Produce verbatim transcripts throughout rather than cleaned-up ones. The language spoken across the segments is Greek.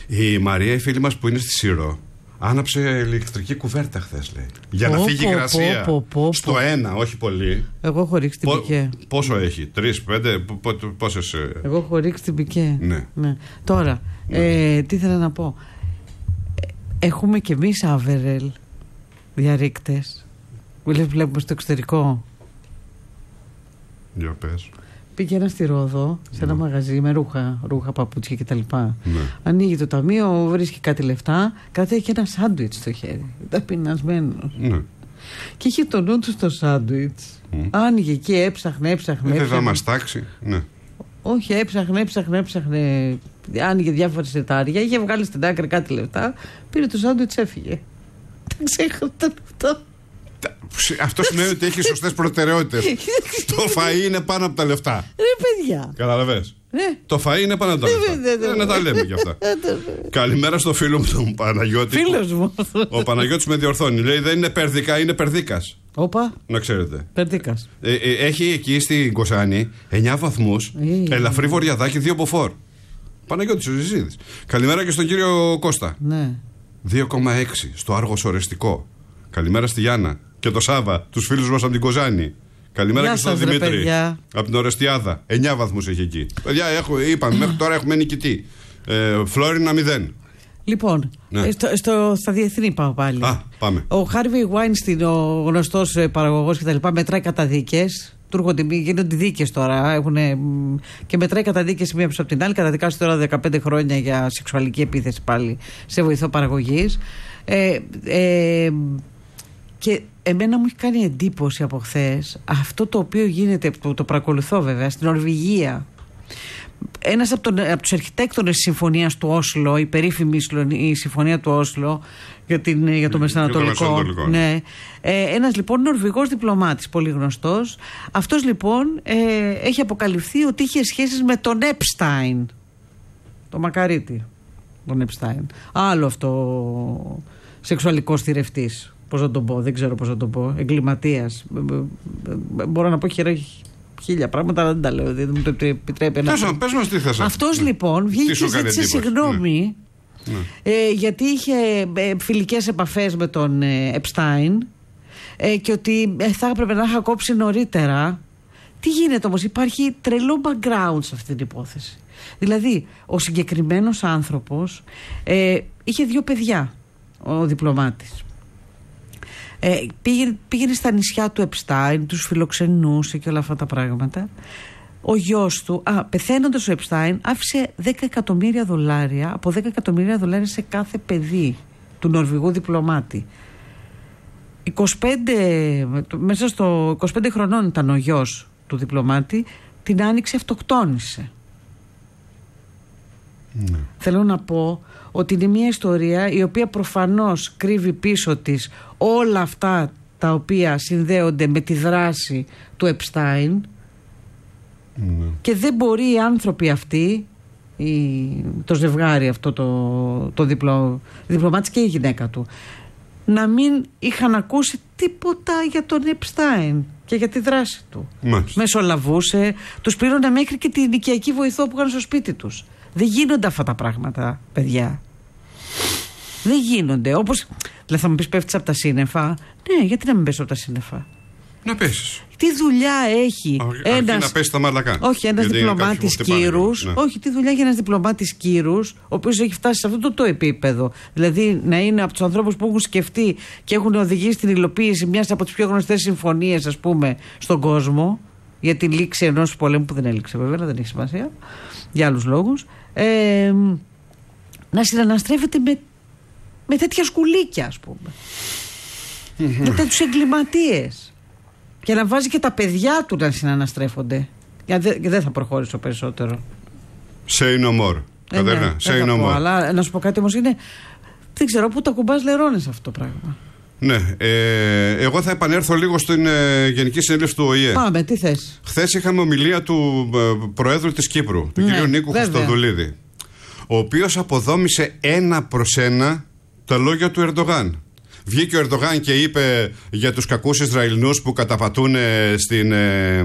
Η Μαρία, η φίλη μας που είναι στη Σύρο, άναψε ηλεκτρική κουβέρτα χθες, λέει. Για πω, να φύγει η υγρασία. πω, πω, πω. Στο ένα, όχι πολύ. Εγώ έχω ρίξει την Πο, πικέ. Πόσο έχει, τρεις, πέντε, πόσες. Εγώ έχω ρίξει την πικέ. Ναι. ναι. Τώρα, ναι. Ε, τι ήθελα να πω. Έχουμε κι εμείς άβερελ διαρρήκτες. Βλέπουμε στο εξωτερικό. Για πες. Πήγαινα στη Ρόδο, σε ένα ναι. μαγαζί με ρούχα, ρούχα, παπούτσια κτλ. Ναι. Ανοίγει το ταμείο, βρίσκει κάτι λεφτά, κρατάει και ένα σάντουιτς στο χέρι. Ήταν πεινασμένο. Ναι. Και είχε το νου του στο σάντουιτς. Mm. Άνοιγε εκεί, έψαχνε, έψαχνε. Δεν θα μας τάξει. Ναι. Όχι, έψαχνε, έψαχνε, έψαχνε. Άνοιγε διάφορα σετάρια, είχε βγάλει στην άκρη κάτι λεφτά, πήρε το σάντουιτς, έφυγε. Τα ξέχασα τα λεφτά. Αυτό σημαίνει ότι έχει σωστές προτεραιότητες. Το φαΐ είναι πάνω από τα λεφτά. Ρε παιδιά. Καταλαβες. Το φαΐ είναι πάνω από τα λεφτά. Δεν τα λέμε κι αυτά. Καλημέρα στο φίλο μου τον Παναγιώτη. Φίλος μου. Ο Παναγιώτης με διορθώνει. Λέει δεν είναι περδικά, είναι περδίκας. Όπα. Να ξέρετε. Περδίκας. Έχει εκεί στην Κοσάνη εννιά βαθμούς. Ελαφρύ βορειαδάκι, δύο μποφόρ. Παναγιώτης ο Ζησίδης. Καλημέρα και στον κύριο Κώστα. Ναι. δύο κόμμα έξι στο Άργος Ορεστικό. Καλημέρα στη Γιάννα και το Σάβα, τους φίλους μας από την Κοζάνη. Καλημέρα Γεια και στον σας, Δημήτρη. ρε, από την Ορεστιάδα. εννιά βαθμούς έχει εκεί. Παιδιά, έχω, είπαμε, μέχρι τώρα έχουμε νικητή. Ε, Φλόρινα μηδέν. Λοιπόν, ναι. στο, στο, στα διεθνή πάω πάλι. Α, πάμε. Ο Χάρβι Γουάινστιν, ο γνωστός παραγωγός κτλ., μετράει καταδίκες. Του έρχονται, γίνονται δίκες τώρα. Έχουνε, και μετράει καταδίκες μία πίσω από την άλλη. Καταδικάζει τώρα δεκαπέντε χρόνια για σεξουαλική επίθεση πάλι σε βοηθό παραγωγής. Ε, ε, και εμένα μου έχει κάνει εντύπωση από χθες αυτό το οποίο γίνεται, το, το παρακολουθώ βέβαια, στην Νορβηγία. Ένας από, τον, από τους αρχιτέκτονες της συμφωνίας του Όσλο, η περίφημη η συμφωνία του Όσλο για, την, για το Μεσανατολικό. Ναι. Ε, ένας λοιπόν Νορβηγός διπλωμάτης, πολύ γνωστός. Αυτός λοιπόν ε, έχει αποκαλυφθεί ότι είχε σχέσεις με τον Επστάιν, το μακαρίτη, τον Επστάιν. Άλλο αυτό σεξουαλικός θηρευτής. Πώς να τον πω, δεν ξέρω πώς να τον πω. Εγκληματίας. Μπορώ να πω χίλια πράγματα, αλλά δεν τα λέω. Δεν μου το επιτρέπει. Πες μας τι θες. Αυτός λοιπόν βγήκε και ζήτησε συγγνώμη ναι. ε, γιατί είχε ε, φιλικές επαφές με τον ε, Επστάιν ε, και ότι ε, θα έπρεπε να είχα κόψει νωρίτερα. Τι γίνεται όμως, υπάρχει τρελό background σε αυτή την υπόθεση. Δηλαδή, ο συγκεκριμένος άνθρωπος ε, είχε δύο παιδιά, ο διπλωμάτης. Ε, πήγαινε, πήγαινε στα νησιά του Επστάιν, τους φιλοξενούσε και όλα αυτά τα πράγματα. Ο γιος του, α, πεθαίνοντας ο Επστάιν, άφησε δέκα εκατομμύρια δολάρια, από δέκα εκατομμύρια δολάρια σε κάθε παιδί του Νορβηγού διπλωμάτη. είκοσι πέντε, μέσα στο είκοσι πέντε χρονών ήταν ο γιος του διπλωμάτη, την άνοιξε αυτοκτόνησε. Ναι. Θέλω να πω ότι είναι μια ιστορία η οποία προφανώς κρύβει πίσω της όλα αυτά τα οποία συνδέονται με τη δράση του Επστάιν ναι. και δεν μπορεί οι άνθρωποι αυτοί, η, το ζευγάρι αυτό το, το διπλω, διπλωμάτης και η γυναίκα του, να μην είχαν ακούσει τίποτα για τον Επστάιν και για τη δράση του. Μάλιστα. Μεσολαβούσε, τους πλήρωνε μέχρι και την οικιακή βοηθό που είχαν στο σπίτι τους. Δεν γίνονται αυτά τα πράγματα, παιδιά. Δεν γίνονται. Όπως. Δηλαδή θα μου πεις πέφτεις από τα σύννεφα. Ναι, γιατί να μην πέσω από τα σύννεφα. Να πέσεις. Τι δουλειά έχει ένας. Να πέσει τα μαλακά. Όχι, ένας διπλωμάτης κύρους. Ναι. Όχι, τι δουλειά έχει ένας διπλωμάτης κύρους, ο οποίος έχει φτάσει σε αυτό το, το επίπεδο. Δηλαδή να είναι από τους ανθρώπους που έχουν σκεφτεί και έχουν οδηγήσει στην υλοποίηση μιας από τις πιο γνωστές συμφωνίες, ας πούμε, στον κόσμο. Για την λήξη ενός πολέμου που δεν έληξε, βέβαια, δεν έχει σημασία. Για άλλους λόγους. Ε, να συναναστρέφεται με, με τέτοια σκουλίκια, ας πούμε. Mm-hmm. Με τέτοιους εγκληματίες. Και να βάζει και τα παιδιά του να συναναστρέφονται. Γιατί δεν θα προχωρήσω περισσότερο. Say no more. Ε, ναι, say no more. Αλλά να σου πω κάτι όμως είναι. Δεν ξέρω πού τα κουμπάς λερώνεις αυτό το πράγμα. Ναι. Ε, εγώ θα επανέλθω λίγο στην ε, Γενική Συνέλευση του Ο Η Ε. Πάμε, τι θες. Χθες είχαμε ομιλία του ε, Προέδρου της Κύπρου, του ναι, κ. Νίκου Χριστοδουλίδη, ο οποίος αποδόμησε ένα προς ένα τα λόγια του Ερντογάν. βγήκε ο Ερντογάν και είπε για τους κακούς Ισραηλινούς που καταπατούν στην, ε,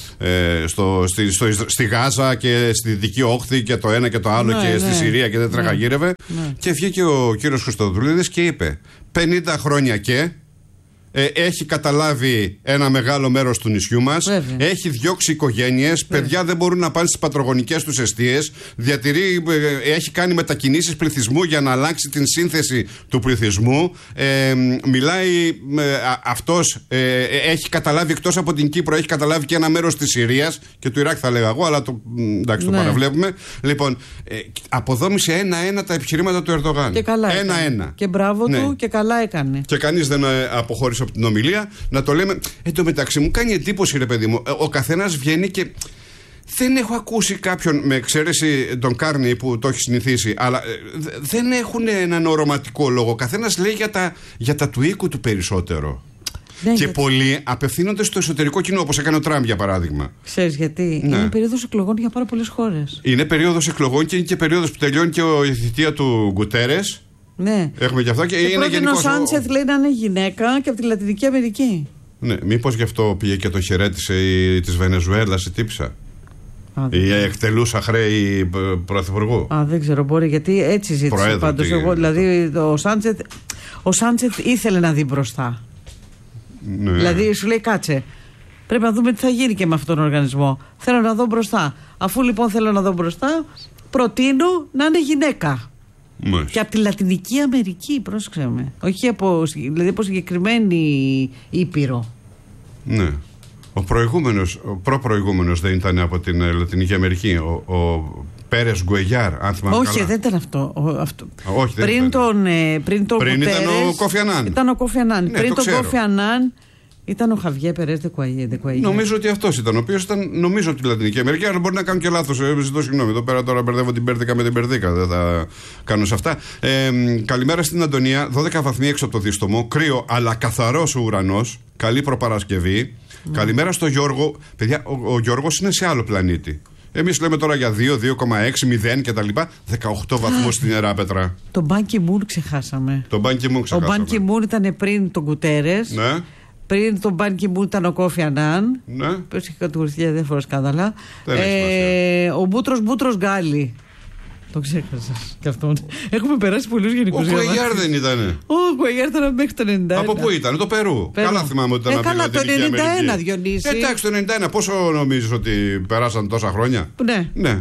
ε, στο, στη, στο, στη Γάζα και στη Δυτική Όχθη και το ένα και το άλλο, ναι, και ναι, στη Συρία και δεν τραγαγύρευε. Ναι. Και βγήκε ο κύριος Χριστοδουλίδης και είπε πενήντα χρόνια και Ε, έχει καταλάβει ένα μεγάλο μέρος του νησιού μας. Βέβαια. Έχει διώξει οικογένειες. Παιδιά δεν μπορούν να πάνε στις πατρογονικές τους εστίες. Διατηρεί, ε, έχει κάνει μετακινήσεις πληθυσμού για να αλλάξει την σύνθεση του πληθυσμού. Ε, μιλάει ε, α, αυτός ε, έχει καταλάβει, εκτός από την Κύπρο, έχει καταλάβει και ένα μέρος της Συρίας και του Ιράκ, θα λέγα εγώ, αλλά το, εντάξει, το ναι. παραβλέπουμε. Λοιπόν, ε, αποδόμησε ένα-ένα τα επιχειρήματα του Ερντογάν. Και καλά ένα-ένα. Και μπράβο ναι. του και καλά έκανε. Και κανείς δεν αποχώρησε από την ομιλία, να το λέμε. Εν τω μεταξύ μου κάνει εντύπωση, ρε παιδί μου, ο καθένας βγαίνει και δεν έχω ακούσει κάποιον, με εξαίρεση τον Κάρνη που το έχει συνηθίσει, αλλά δεν έχουν έναν ορωματικό λόγο. Ο καθένας λέει για τα, για τα του οίκου του περισσότερο. Ναι, και γιατί... πολλοί απευθύνονται στο εσωτερικό κοινό, όπως έκανε ο Τραμπ για παράδειγμα. Ξέρεις γιατί? Ναι. Είναι περίοδος εκλογών για πάρα πολλές χώρες. Είναι περίοδος εκλογών και είναι και περίοδος που τελειώνει και η θητεία του Γκουτέρες. Ναι. Έχουμε και αυτό και, και είναι γενικώς. Ο Σάντσεθ λέει να είναι γυναίκα και από τη Λατινική Αμερική. Ναι, μήπως γι' αυτό πήγε και τον χαιρέτησε η, της Βενεζουέλας η τύψα. Α, η εκτελούσα χρέη πρωθυπουργού. Α, δεν ξέρω, μπορεί, γιατί έτσι ζήτησε πάντως. Εγώ, δηλαδή ο Σάντσεθ, ο Σάντσεθ ήθελε να δει μπροστά. Ναι. Δηλαδή σου λέει κάτσε, πρέπει να δούμε τι θα γίνει και με αυτόν τον οργανισμό. Θέλω να δω μπροστά. Αφού λοιπόν θέλω να δω μπροστά, προτείνω να είναι γυναίκα. Μάλιστα. Και από τη Λατινική Αμερική, πρόσεξε με. Όχι από, δηλαδή από συγκεκριμένη ήπειρο. Ναι. Ο προηγούμενος, ο προπροηγούμενος δεν ήταν από την Λατινική Αμερική. Ο, ο Πέρες Γκουεγιάρ, αν θυμάμαι Όχι, καλά. δεν ήταν αυτό. Ο, αυτό. Όχι, δεν πριν, ήταν. Τον, ε, πριν τον πριν Πέρες, ήταν ο Κόφι Ανάν. Ήταν ο Κόφι Ανάν. Ναι, πριν το τον ξέρω. Κόφι Ανάν ήταν ο Χαβιέ Περές δε Κουαγιέ. Νομίζω ότι αυτός ήταν, ο οποίος ήταν, νομίζω, από τη Λατινική Αμερική, αλλά μπορεί να κάνω και λάθος. Ε, ζητώ συγγνώμη. Εδώ πέρα τώρα μπερδεύω την Πέρδικα με την Περδίκα. Δεν θα κάνω σε αυτά. Ε, καλημέρα στην Αντωνία. δώδεκα βαθμοί έξω από το δίστομο. Κρύο, αλλά καθαρός ο ουρανός. Καλή προπαρασκευή. Mm. Καλημέρα στο Γιώργο. Παιδιά, ο, ο Γιώργος είναι σε άλλο πλανήτη. Εμείς λέμε τώρα για δύο, δύο κόμμα έξι, μηδέν κτλ. δεκαοκτώ βαθμούς στην Ιεράπετρα. Τον Μπαν Κι Μουν ξεχάσαμε. Τον Μπαν Κι Μουν ξεχάσαμε. Ο Μπαν Κι Μουν ήταν πριν τον Γκουτέρες. Ναι. Πριν τον Μπαν Κι Μουν ήταν ο Κόφι Ανάν. Ναι. Ποιος είχε κατηγορηθεί για διάφορα σκάνδαλα. Ε, ο Μπούτρος Μπούτρος Γκάλι. Το ξέχασα κι αυτόν. Έχουμε περάσει πολλούς γενικούς. Ο Κουεγιάρ δεν ήτανε. Ο Κουεγιάρ ήταν μέχρι το ενενήντα ένα. Από πού ήταν, το Περού. Περού. Καλά θυμάμαι ότι ήταν. Ε, καλά, το ενενήντα ένα, Διονύση. Εντάξει, το ενενήντα ένα. Πόσο νομίζεις ότι περάσαν τόσα χρόνια? Ναι. Ναι.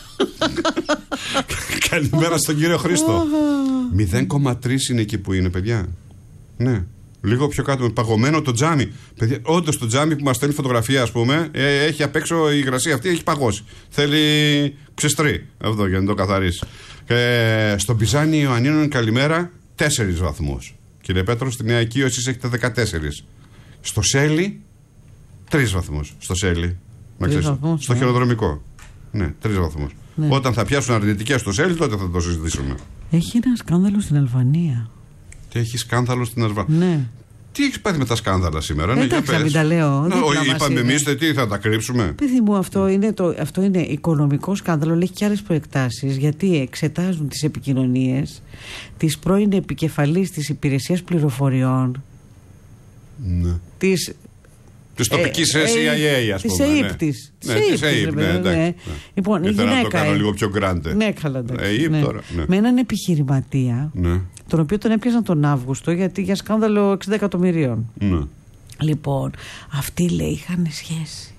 Καλημέρα στον κύριο Χρήστο. μηδέν κόμμα τρία είναι εκεί που είναι, παιδιά. Ναι. Λίγο πιο κάτω, παγωμένο το τζάμι. Παιδιά, όντως το τζάμι που μας στέλνει φωτογραφία, ας πούμε, ε, έχει απ' έξω η υγρασία αυτή, έχει παγώσει. Θέλει ξεστρί αυτό για να το καθαρίσει. Ε, στον Πιζάνι Ιωαννίνων, καλημέρα, τέσσερις βαθμούς. Κύριε Πέτρο, στη Νέα Οικείο εσείς έχετε δεκατέσσερις. Στο Σέλι, τρεις βαθμούς. Στο Σέλι. Να ξέρεις, βαθμούς, στο ναι. χειροδρομικό. Ναι, τρεις βαθμούς. Ναι. Όταν θα πιάσουν αρνητικές στο Σέλι, τότε θα το συζητήσουμε. Έχει ένα σκάνδαλο στην Αλβανία. Και έχει σκάνδαλο στην Αλβανία. Ναι. Τι έχει πάθει με τα σκάνδαλα σήμερα? Ναι, εντάξει, να μην τα λέω. Να, είπαμε εμείς, τι θα τα κρύψουμε? Παιδί μου, αυτό είναι, το, αυτό είναι οικονομικό σκάνδαλο, αλλά έχει και άλλες προεκτάσεις, γιατί εξετάζουν τις επικοινωνίες της πρώην επικεφαλής της υπηρεσίας πληροφοριών. Ναι. Της Τη τοπική ε, σι άι έι, ας πούμε. Τη ΕΙΠ της. Ναι, τη ΕΙΠ, ναι, εντάξει. Λοιπόν, η γυναίκα. Να το κάνω ε, λίγο πιο γκράντε. Ναι, καλά, εντάξει. ΕΙΠ ναι. τώρα. Ναι. Με έναν επιχειρηματία, ναι. τον οποίο τον έπιασαν τον Αύγουστο γιατί για σκάνδαλο εξήντα εκατομμυρίων. Ναι. Λοιπόν, αυτοί λέει είχαν σχέση.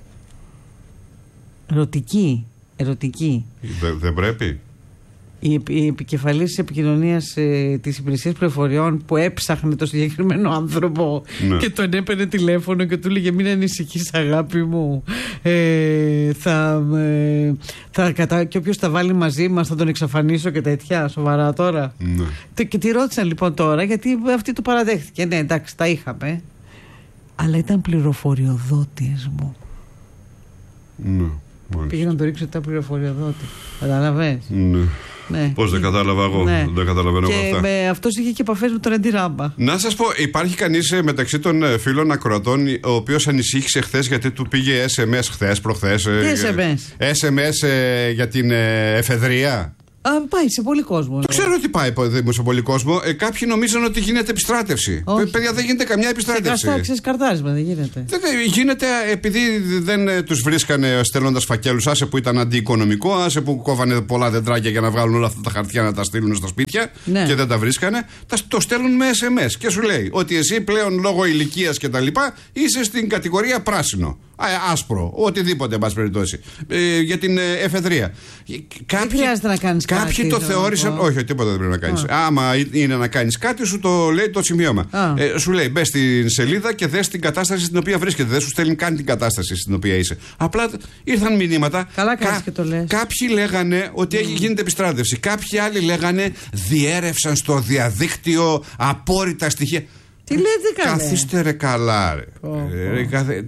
Ερωτική. Ερωτική. Δε, δεν πρέπει. Η, η επικεφαλής της επικοινωνίας ε, της υπηρεσίας πληροφοριών που έψαχνε το συγκεκριμένο άνθρωπο ναι. και τον έπαιρνε τηλέφωνο και του λέγε μην ανησυχείς αγάπη μου, ε, θα, ε, θα κατα... και όποιος τα βάλει μαζί μας θα τον εξαφανίσω και τέτοια, σοβαρά τώρα. Ναι. Και, και τη ρώτησαν λοιπόν τώρα γιατί αυτή το παραδέχτηκε. Ναι, εντάξει, τα είχαμε, αλλά ήταν πληροφοριοδότης μου. Ναι. Πήγε να το ρίξω τα πληροφοριοδότη. Καταλαβες? Ναι. Ναι. Πώς δεν κατάλαβα εγώ, ναι. δεν καταλαβαίνω και εγώ αυτά. Με αυτός είχε και επαφές με τον Εντι Ράμπα. Να σας πω, υπάρχει κανείς μεταξύ των φίλων ακροατών ο οποίος ανησύχησε χθες γιατί του πήγε ες εμ ες χθες, προχθές? Τι ες εμ ες? ες εμ ες ε, για την ε, εφεδρεία. Α, πάει σε πολύ κόσμο. Το ξέρω ότι πάει σε πολύ κόσμο. Ε, κάποιοι νομίζουν ότι γίνεται επιστράτευση. Ε, παιδιά, δεν γίνεται καμιά επιστράτευση. Σε καρτάρισμα δεν γίνεται. Δεν, γίνεται επειδή δεν ε, τους βρίσκανε στέλνοντας φακέλους. Άσε που ήταν αντιοικονομικό, άσε που κόβανε πολλά δεντράκια για να βγάλουν όλα αυτά τα χαρτιά να τα στείλουν στα σπίτια ναι. και δεν τα βρίσκανε. Τα, το στέλνουν με ες εμ ες και σου λέει ότι εσύ πλέον λόγω ηλικίας και τα λοιπά είσαι στην κατηγορία πράσινο. Άσπρο, οτιδήποτε, εν πάση περιπτώσει. Ε, για την ε, εφεδρεία. Δεν χρειάζεται να κάνεις κάτι. Κάποιοι το θεώρησαν. Το... Όχι, τίποτα δεν πρέπει να κάνεις. Άμα είναι να κάνεις κάτι, σου το λέει το σημείωμα. Ε, σου λέει, μπες στην σελίδα και δες την κατάσταση στην οποία βρίσκεται. Δεν σου στέλνει καν την κατάσταση στην οποία είσαι. Απλά ήρθαν μηνύματα. Καλά κάνεις Κα... και το λες. Κάποιοι λέγανε ότι mm. γίνεται επιστράτευση. Κάποιοι άλλοι λέγανε διέρευσαν στο διαδίκτυο απόρριτα στοιχεία. Τι λέτε καλά. Καθίστε ρε καλά ρε. Oh, oh. ρε καθ...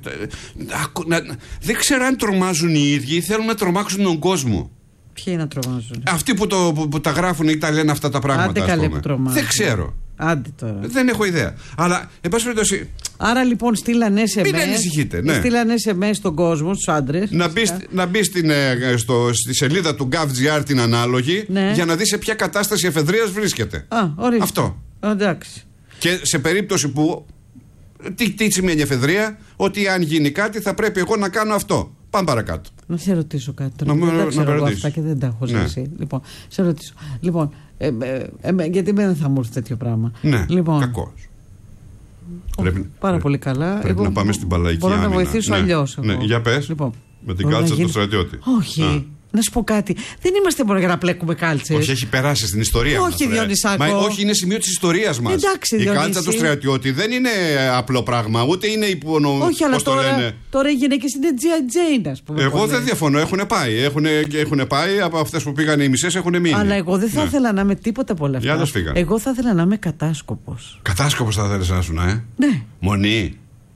Δεν ξέρω αν τρομάζουν οι ίδιοι ή θέλουν να τρομάξουν τον κόσμο. Ποιοι να τρομάζουν? Αυτοί που, το, που, που τα γράφουν ή τα λένε αυτά τα πράγματα. Άντε καλέ που τρομάζουν. Δεν ξέρω. Άντε τώρα. Δεν έχω ιδέα. Αλλά εν πάση περιπτώσει. Άρα λοιπόν στείλανε ες εμ ες. Μην ανησυχείτε. Ναι. Στείλανε ες εμ ες στον κόσμο, στους άντρες. Να μπει, να μπει στην, στο, στη σελίδα του gov.gr την ανάλογη ναι. για να δει σε ποια κατάσταση εφεδρείας βρίσκεται. Α, ορίστε. Αυτό. Εντάξει. Και σε περίπτωση που. Τι, τι σημαίνει εφεδρεία, ότι αν γίνει κάτι θα πρέπει εγώ να κάνω αυτό. Πάμε παρακάτω. Να σε ρωτήσω κάτι τώρα. Να, δεν να, τα ξέρω να εγώ αυτά και δεν τα έχω ζήσει. Ναι. Λοιπόν, σε ρωτήσω. Λοιπόν, ε, ε, ε, γιατί δεν θα μου έρθει τέτοιο πράγμα. Ναι, λοιπόν, κακός. Ο, πάρα πρέπει, πολύ καλά. Πρέπει εγώ, να πάμε στην Παλαϊκή Μπορώ άμυνα. να βοηθήσω ναι, αλλιώς. Ναι, για πες. Λοιπόν, με την κάλτσα γίνει... του στρατιώτη. Όχι. Α. Να σου πω κάτι. Δεν είμαστε μόνο για να πλέκουμε κάλτσες. Όχι, έχει περάσει στην ιστορία μας. Όχι, Διονυσάκο. Μα, όχι, είναι σημείο της ιστορίας μας. Εντάξει, η Διονύση. κάλτσα του στρατιώτη δεν είναι απλό πράγμα, ούτε είναι υπονο... Όχι, αλλά το τώρα, λένε. τώρα οι γυναίκες είναι τζι άι Jane, ας πούμε. Εγώ πολύ. δεν διαφωνώ. Έχουν πάει. Έχουν, έχουν πάει από αυτές που πήγαν οι μισές, έχουν μείνει. Αλλά εγώ δεν θα ναι. ήθελα να είμαι τίποτα από όλα αυτά. Οι άλλες φύγαν. Εγώ θα ήθελα να είμαι κατάσκοπος. Κατάσκοπος θα ήθελες να ήσουν, ε. Ναι. Μονή.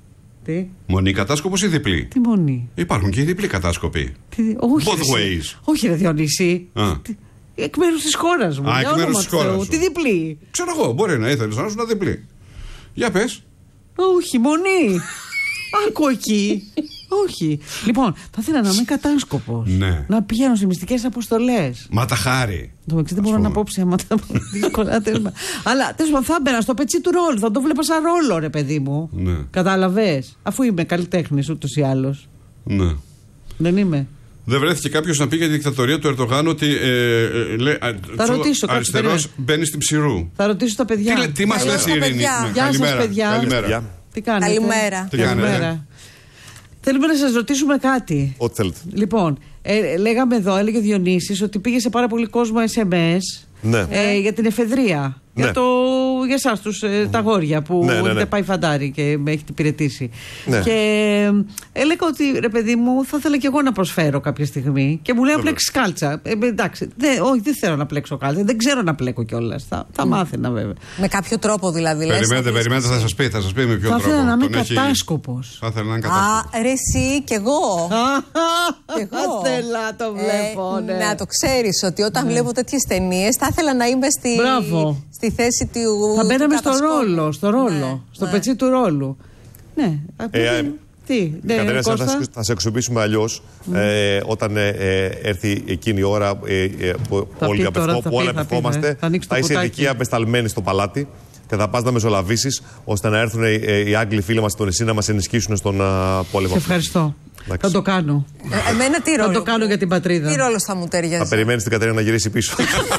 Τι? Μονή κατάσκοπος ή διπλή? Τι μονή? Υπάρχουν και οι διπλοί κατάσκοποι. Τι... Όχι, Both ways. Όχι, ρε Διονύση. Τι... Εκ μέρους της χώρας μου. Α, εκ μέρους της χώρας σου. Τι διπλή? Ξέρω εγώ, μπορεί να ήθελες να ήσουν διπλή. Για πες. Όχι, μονή. Άκου εκεί. Όχι. Λοιπόν, θα ήθελα να είμαι κατάσκοπος. Ναι. Να πηγαίνω σε μυστικές αποστολές. Μα τα χάρη. Το μεταξύ δεν μπορώ να πω ψέματα. Δύσκολα τέλμα. Αλλά τέλος πάντων θα έμπαινα στο πετσί του ρόλου. Θα το βλέπα σαν ρόλο, ρε παιδί μου. Ναι. Κατάλαβες. Αφού είμαι καλλιτέχνης ούτως ή άλλως. Ναι. Δεν είμαι. Δεν βρέθηκε κάποιος να πει για τη δικτατορία του Ερντογάν ότι ε, ε, λέ, θα ρωτήσω, αριστερός μπαίνει στην Ψηρού. Θα ρωτήσω τα παιδιά. Τι, τι μας λες, Ειρήνη? Γεια σας, παιδιά. Καλημέρα. Τι κάνετε? Καλημέρα. Τι κάνετε? Θέλουμε να σας ρωτήσουμε κάτι. Ό,τι θέλετε. Λοιπόν, ε, λέγαμε εδώ, έλεγε ο Διονύσης, ότι πήγε σε πάρα πολύ κόσμο ες εμ ες ναι. ε, για την εφεδρεία. Ναι. Για, το, για εσάς τους ε, τα αγόρια που ναι, ναι, ναι. δεν πάει φαντάρι και με έχετε υπηρετήσει. Ναι. Και ε, έλεγα ότι ρε παιδί μου, θα ήθελα και εγώ να προσφέρω κάποια στιγμή. Και μου λέει να πλέξει κάλτσα. Ε, εντάξει, δε, όχι, δεν θέλω να πλέξω κάλτσα. Δεν ξέρω να πλέκω κιόλας. Θα, θα mm. μάθαινα βέβαια. Με κάποιο τρόπο δηλαδή. Περιμένετε, λες, περιμένετε, θα σας πει, θα σας πει με ποιο θα τρόπο. Θα ήθελα να είμαι έχει... κατάσκοπος. Θα ήθελα να είμαι κατάσκοπος. Α, ρε εσύ κι εγώ. κι εγώ. Αστέλα, το βλέπω. Ε, ναι. Να το ξέρεις ότι όταν ναι. βλέπω τέτοιες ταινίες θα ήθελα να είμαι στη, στη θέση του. Θα μπαίναμε στο ρόλο, στο ρόλο, ναι, στο ναι. πετσί του ρόλου. Ναι. Ε, τι, ναι, Κατερίνα, θα, θα σε αξιοποιήσουμε αλλιώς mm. ε, όταν ε, ε, έρθει εκείνη η ώρα ε, ε, που όλοι απευθόμαστε. Θα, θα είσαι ειδική απεσταλμένη στο παλάτι και θα πας να μεσολαβήσεις ώστε να έρθουν ε, ε, οι Άγγλοι φίλοι μας στο νησί να μας ενισχύσουν στον uh, πόλεμο. Σε ευχαριστώ. Εντάξει. Θα το κάνω. Ε, εμένα τι ρόλο. Θα το κάνω για την πατρίδα. Τι ρόλος θα μου ταιριάζει? Θα περιμένεις την Κατερίνα να γυρίσει πίσω.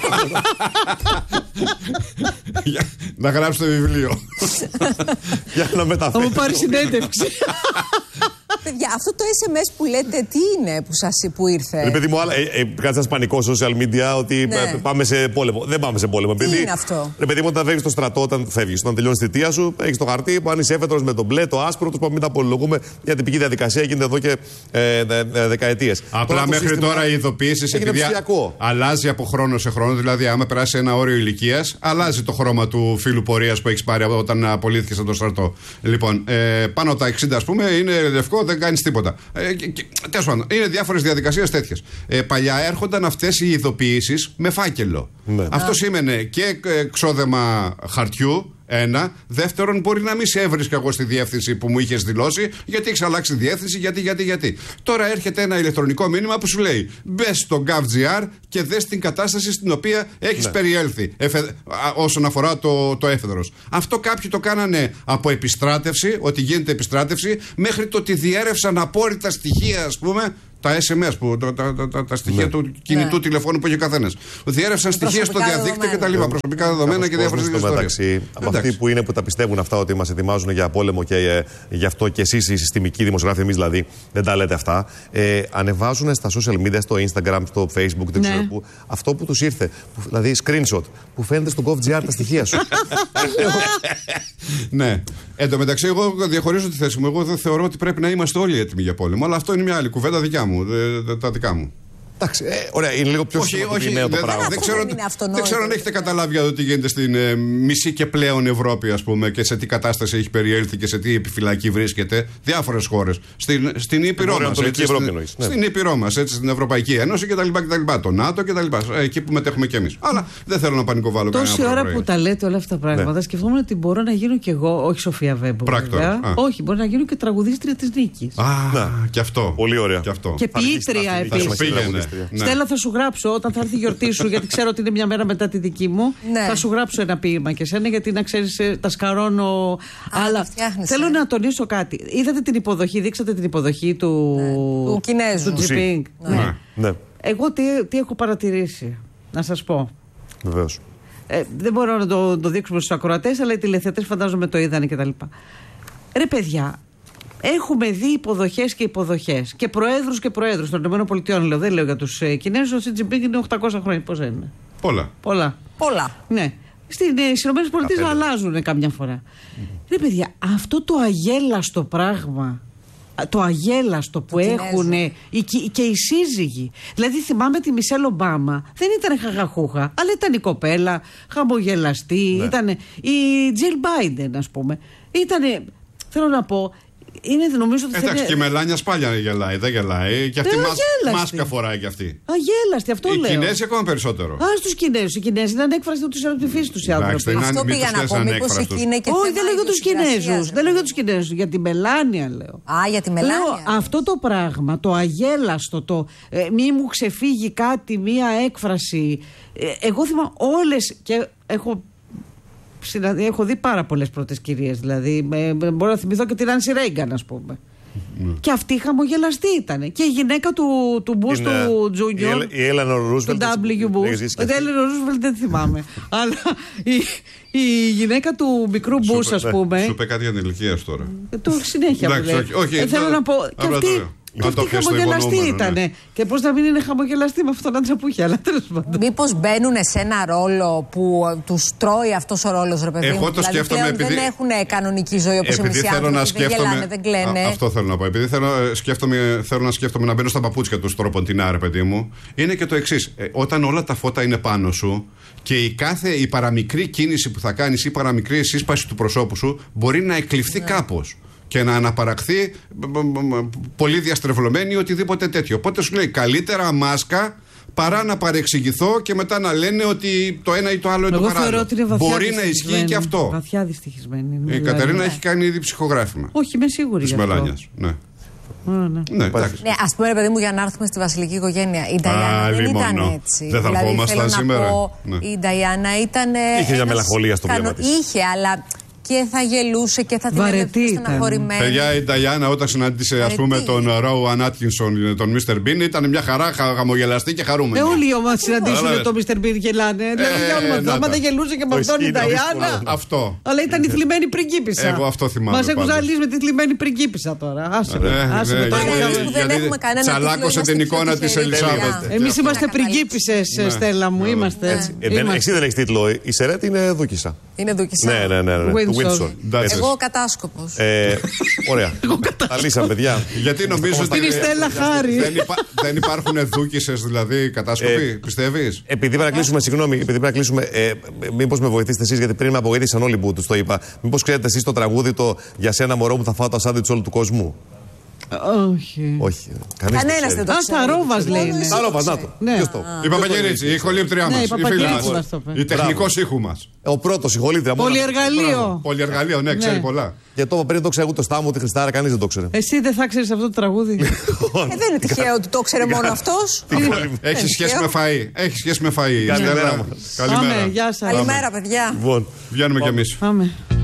Να γράψει το βιβλίο. Για να μεταφέρει. Θα μου πάρει συνέντευξη. Παιδιά, αυτό το ες εμ ες που λέτε, τι είναι που σας που ήρθε? Ρε παιδί μου, ε, ε, κάτι σας πανικό social media ότι ναι. πάμε σε πόλεμο. Δεν πάμε σε πόλεμο. Τι παιδί, είναι αυτό? Ρε παιδί μου, όταν φεύγεις στο στρατό, όταν φεύγεις, όταν τελειώνεις τη θητεία σου, έχεις το χαρτί που αν είσαι έφετρος με το μπλε, το άσπρο, τους μην τα πολυλογούμε. Για τυπική διαδικασία γίνεται εδώ και ε, ε, ε, δεκαετίες. Απλά τώρα μέχρι τώρα οι ειδοποιήσεις επειδή αλλάζει από χρόνο σε χρόνο. Δηλαδή, άμα περάσει ένα όριο ηλικίας, αλλάζει το χρώμα του φύλου πορείας που έχεις πάρει όταν απολύθηκες από το στρατό. Λοιπόν, ε, πάνω από τα εξήντα, ας πούμε, είναι λευκό, δεν κάνεις τίποτα. Ε, Τέλος πάντων, είναι διάφορες διαδικασίες τέτοιες. Ε, παλιά έρχονταν αυτές οι ειδοποιήσεις με φάκελο. Ναι. Αυτό σήμαινε και εξόδεμα χαρτιού, Ένα. Δεύτερον, μπορεί να μην σε έβρισκα εγώ στη διεύθυνση που μου είχες δηλώσει, γιατί έχεις αλλάξει διεύθυνση, γιατί, γιατί, γιατί. Τώρα έρχεται ένα ηλεκτρονικό μήνυμα που σου λέει: μπες στο gov.gr και δες την κατάσταση στην οποία έχεις ναι. περιέλθει εφε, όσον αφορά το, το έφεδρος. Αυτό κάποιοι το κάνανε από επιστράτευση, ότι γίνεται επιστράτευση, μέχρι το ότι διέρευσαν απόρριτα στοιχεία, ας πούμε. Τα ες εμ ες, που, τα, τα, τα, τα στοιχεία ναι. του κινητού ναι. τηλεφώνου που έχει ο καθένας. Διέρευσαν στοιχεία στο διαδίκτυο και τα λοιπά. Προσωπικά δεδομένα και διάφορες ιστορίες. Από αυτοί που είναι που τα πιστεύουν αυτά ότι μας ετοιμάζουν για πόλεμο και ε, γι' αυτό και εσείς οι συστημικοί δημοσιογράφοι, εμείς δηλαδή δεν τα λέτε αυτά, ε, ανεβάζουν στα social media, στο Instagram, στο Facebook, δεν ξέρω πού, αυτό που τους ήρθε. Που, δηλαδή screenshot που φαίνεται στο gov.gr τα στοιχεία σου. Ναι. Εν τω μεταξύ, εγώ διαχωρίζω τη θέση μου. Εγώ δεν θεωρώ ότι πρέπει να είμαστε όλοι έτοιμοι για πόλεμο. Αλλά αυτό είναι μια άλλη κουβέντα δικιά μου. Δε, τα δικά μου. Εντάξει, ε, ωραία, είναι λίγο πιο συγκεκριμένο το πράγμα. Δεν ξέρω, δεν ξέρω αν έχετε καταλάβει για το τι γίνεται στην ε, μισή και πλέον Ευρώπη, ας πούμε, και σε τι κατάσταση έχει περιέλθει και σε τι επιφυλακή βρίσκεται. Διάφορες χώρες. Στην, στην Ήπειρό μας. Στην, στην Ήπειρό μας, έτσι, στην Ευρωπαϊκή Ένωση κτλ. Το ΝΑΤΟ κτλ. Εκεί που μετέχουμε κι εμείς. Αλλά δεν θέλω να πανικοβάλλω κανένα. Τόση ώρα που τα λέτε όλα αυτά τα πράγματα, ναι. σκεφτόμουν ότι μπορώ να γίνω κι εγώ, όχι Σοφία Βέμπο. Όχι, μπορώ να γίνω και τραγουδίστρια της Νίκης. Α, και αυτό. Πολύ ωραία. Και ποιήτρια επίσης. Ναι. Στέλλα, θα σου γράψω όταν θα έρθει η γιορτή σου, γιατί ξέρω ότι είναι μια μέρα μετά τη δική μου. Ναι. Θα σου γράψω ένα ποίημα και σένα, γιατί να ξέρεις, τα σκαρώνω. Α, αλλά θέλω να τονίσω κάτι. Είδατε την υποδοχή, δείξατε την υποδοχή του, ναι. του Κινέζου. Του Τζιπίνγκ. Ναι. Ναι. Ναι. Εγώ τι, τι έχω παρατηρήσει, να σας πω. Βεβαίως. Ε, δεν μπορώ να το, το δείξουμε στους ακροατές, αλλά οι τηλεθεατές φαντάζομαι το είδανε κτλ. Ρε παιδιά. Έχουμε δει υποδοχές και υποδοχές. Και προέδρους και προέδρους των ΗΠΑ, λέω. Δεν λέω για τους ε, Κινέζους. Ο Σι Τζιπίνγκ είναι οκτακόσια χρόνια. Πώς είναι. Πολλά. Πολλά. Πολλά. Ναι. Στις ΗΠΑ αλλάζουν καμιά φορά. Mm-hmm. Ρε παιδιά, αυτό το αγέλαστο πράγμα. Το αγέλαστο που έχουν οι, και οι σύζυγοι. Δηλαδή, θυμάμαι τη Μισελ Ομπάμα. Δεν ήταν χαχαχούχα, αλλά ήταν η κοπέλα, χαμογελαστή. Ναι. Ήταν η Τζιλ Μπάιντεν, ας πούμε. Ήτανε. Θέλω να πω. Είναι, νομίζω, ότι εντάξει, θέλει... και η Μελάνια Σπάλια γελάει, δεν γελάει. Και αυτή μας, μάσκα φοράει κι αυτή. Αγέλαστη, αυτό οι λέω. Οι Κινέζοι ακόμα περισσότερο. Α, στους Κινέζους. Οι Κινέζοι είναι ανέκφραστοι από τη φύση τους οι άνθρωποι. Αυτό πήγα να πω. Μήπως εκεί είναι και όχι, δεν λέω για τους Κινέζους. Δεν λέω για τους Κινέζους. Για τη Μελάνια λέω. Α, για τη Μελάνια. Λέω, αυτό το πράγμα, το αγέλαστο, το ε, μη μου ξεφύγει κάτι, μία έκφραση. Ε, εγώ θυμάμαι όλες και έχω. Έχω δει πάρα πολλές πρώτες κυρίες, δηλαδή. Ε, μπορώ να θυμηθώ και την Άνση Ρέιγκαν, ας πούμε. Mm. Και αυτή χαμογελαστή ήταν. Και η γυναίκα του, του Μπούς του Τζούνιορ. Η Έλενορ Ρούσβελτ. Του ντάμπλιου Μπούς. Η Έλενορ Ρούσβελτ δεν θυμάμαι. Αλλά η, η γυναίκα του μικρού Μπούς, ας πούμε. Σου είπε κάτι για την ηλικία σου τώρα. Το συνέχεια μου λέει. Θέλω να πω. Και αυτή. Και αυτή χαμογελαστή ήταν. Ναι. Και πώς να μην είναι χαμογελαστή με αυτόν τον άντρα που είχε, αλλά τέλος πάντων. Μήπως μπαίνουν σε ένα ρόλο που τους τρώει αυτός ο ρόλος, ρε παιδί μου. Εγώ το δηλαδή, σκέφτομαι επειδή. Δεν έχουν κανονική ζωή όπως εμείς οι άνθρωποι. Δεν γελάνε, δεν κλαίνε. Α, αυτό θέλω να πω. Επειδή θέλω, σκέφτομαι, θέλω να σκέφτομαι να μπαίνω στα παπούτσια του τροποντινά, ρε παιδί μου, είναι και το εξής. Ε, όταν όλα τα φώτα είναι πάνω σου και η κάθε η παραμικρή κίνηση που θα κάνεις ή η παραμικρή σύσπαση του προσώπου σου μπορεί να εκλειφθεί ναι. κάπως. Και να αναπαραχθεί πολύ διαστρεβλωμένη ή οτιδήποτε τέτοιο. Οπότε σου λέει καλύτερα μάσκα παρά να παρεξηγηθώ και μετά να λένε ότι το ένα ή το άλλο είναι το παράδειγμα. Μπορεί να ισχύει και αυτό. Βαθιά δυστυχισμένη. Η Κατερίνα έχει κάνει ήδη ψυχογράφημα. Όχι, είμαι σίγουρη. Της Μελάνιας. Ναι. Ναι, ναι. Ναι, ναι, ας πούμε, ρε παιδί μου, για να έρθουμε στη βασιλική οικογένεια. Η Νταϊάννα δεν ήταν έτσι. Δεν θα δηλαδή, ερχόμασταν σήμερα. Πω, ναι. Η Νταϊάννα ήταν. Είχε μια μελαγχολία στο βλέμμα της. Είχε, αλλά. Και θα γελούσε και θα την έβλεπε στεναχωρημένη. Παιδιά, η Νταϊάννα όταν συνάντησε ας πούμε τον Ρόουαν Άτκινσον, τον Μίστερ Μπιν, ήταν μια χαρά, χαμογελαστή και χαρούμενη. Ε, όλοι οι ομάδες συναντήσουν τον Μίστερ Μπιν γελάνε. Δηλαδή για όνομα του, άμα δεν γελούσε και με αυτόν η Νταϊάννα. Αυτό. Αλλά ήταν η θλιμμένη πριγκίπισσα. Εγώ αυτό θυμάμαι. Μας έχουν ζαλίσει με τη θλιμμένη πριγκίπισσα τώρα. Άσε με. Τσαλάκωσε την εικόνα της Ελισάβετ. Εμείς είμαστε πριγκίπισσες, Στέλλα μου. Είμαστε. Εσύ δεν έχεις τίτλο. Η Σερέτ είναι δούκισσα. Είναι δούκισσα. Ναι, ναι, ναι. Windsor. Εγώ κατάσκοπος. Ε, ωραία. Τα λύσαμε, παιδιά. Γιατί νομίζω ότι. Είναι η Στέλλα Χάρη. Δεν, υπά, δεν υπάρχουν δούκισσες δηλαδή κατάσκοποι, ε, πιστεύεις? Επειδή πρέπει να κλείσουμε, συγγνώμη, επειδή πρέπει να κλείσουμε, ε, μήπως με βοηθήσετε εσείς, γιατί πριν με απογοήτευσαν όλοι που τους το είπα. Μήπως ξέρετε εσείς το τραγούδι το «Για σένα μωρό μου θα φάω τα σάντουιτς όλου του κόσμου»? Όχι. Όχι. Κανένα δεν το ξέρει. Α, Σαρόβας λέει. Σαρόβας, να το. Ποιος το. Η Παπαγγελίτση, η ηχολήπτριά μας. Η φίλη μας. Η τεχνικός ήχου μας. Ο πρώτος ηχολήπτρια. Πολυεργαλείο. Πολυεργαλείο, ναι, ξέρει πολλά. Και το πριν το ξέρω το Στάμο, τη Χριστάρα, κανείς δεν το ξέρει. Εσύ δεν θα ξέρεις αυτό το τραγούδι. Ε, δεν είναι τυχαίο ότι το ξέρει μόνο αυτός. Έχει σχέση με φαΐ. Έχει σχέση με φαΐ. Καλημέρα. Καλημέρα. Γεια σας. Καλημέρα, παιδιά. Βγαίνουμε κι εμείς. Πάμε.